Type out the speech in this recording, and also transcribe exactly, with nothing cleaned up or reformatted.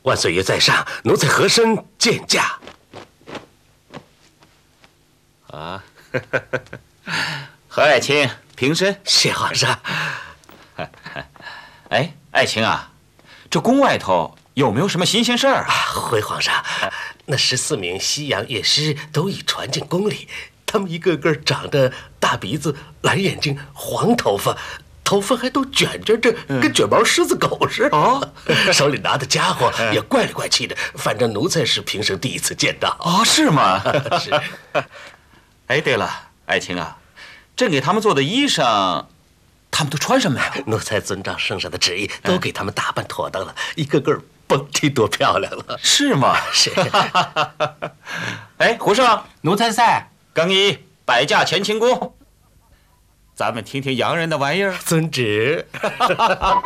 万岁爷在上，奴才和珅见驾。 啊，何爱卿平身。 谢皇上。 哎，爱卿啊，这宫外头有没有什么新鲜事儿啊？ 回皇上，那十四名西洋乐师都已传进宫里，他们一个个长着大鼻子、蓝眼睛、黄头发。头发还都卷着着，跟卷毛狮子狗似的。哦，手里拿的家伙也怪里怪气的。反正奴才是平生第一次见到。 哦，是吗？ 是。 哎，对了，爱卿啊，朕给他们做的衣裳，他们都穿什么呀？ 奴才遵照圣上的旨意，都给他们打扮妥当了，一个个甭提多漂亮了。 是吗？ 是。 哎，胡胜， 奴才在。 更衣，摆驾乾清宫。咱们听听洋人的玩意儿。 遵旨。